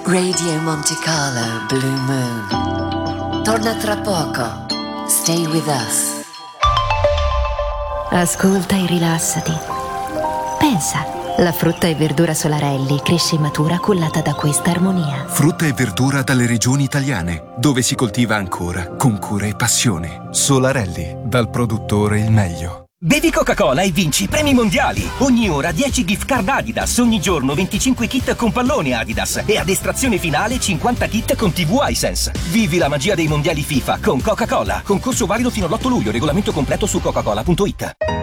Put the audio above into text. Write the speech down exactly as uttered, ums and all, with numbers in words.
Radio Monte Carlo Blue Moon. Torna tra poco. Stay with us. Ascolta e rilassati. Pensa, la frutta e verdura Solarelli cresce in matura cullata da questa armonia. Frutta e verdura dalle regioni italiane, dove si coltiva ancora con cura e passione. Solarelli, dal produttore il meglio. Bevi Coca-Cola e vinci premi mondiali. Ogni ora dieci gift card Adidas, ogni giorno venticinque kit con pallone Adidas e ad estrazione finale cinquanta kit con tivù iSense. Vivi la magia dei mondiali FIFA con Coca-Cola. Concorso valido fino all'otto luglio, regolamento completo su coca cola punto it.